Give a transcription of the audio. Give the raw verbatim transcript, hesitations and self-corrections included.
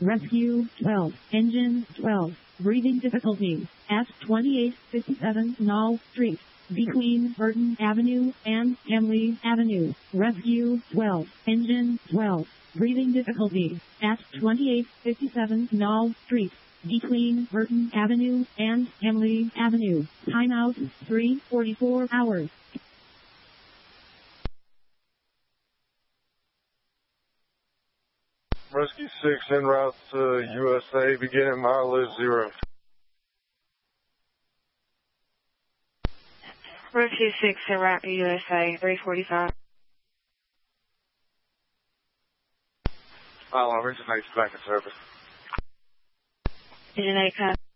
Rescue twelve. Engine twelve. Breathing difficulty. S twenty-eight fifty-seven Knoll Street. Between Burton Avenue and Hamley Avenue. Rescue twelve. Engine twelve. Breathing difficulty. S twenty-eight fifty-seven Knoll Street. Between Burton Avenue and Hamley Avenue. Timeout three forty-four hours. Rescue six en route to U S A, beginning mileage zero. Rescue six en route to U S A, three forty-five. Island, Region eight back in service. Region eight, copy.